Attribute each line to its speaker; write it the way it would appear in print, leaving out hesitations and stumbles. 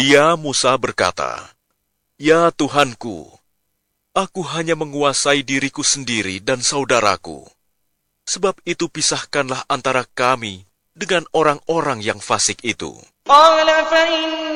Speaker 1: Kemudian Musa berkata, "Ya Tuhanku, aku hanya menguasai diriku sendiri dan saudaraku. Sebab itu pisahkanlah antara kami dengan orang-orang yang fasik itu."